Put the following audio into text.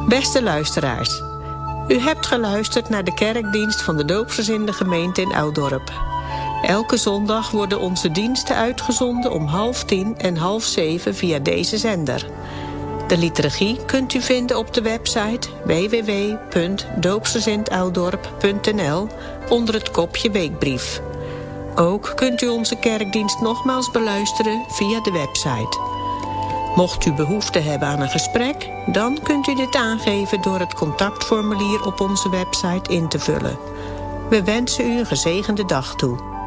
Beste luisteraars, u hebt geluisterd naar de kerkdienst van de doopsgezinde gemeente in Oudorp. Elke zondag worden onze diensten uitgezonden om 6:30 en 6:30 via deze zender. De liturgie kunt u vinden op de website www.doopsgezindoudorp.nl onder het kopje weekbrief. Ook kunt u onze kerkdienst nogmaals beluisteren via de website. Mocht u behoefte hebben aan een gesprek, dan kunt u dit aangeven door het contactformulier op onze website in te vullen. We wensen u een gezegende dag toe.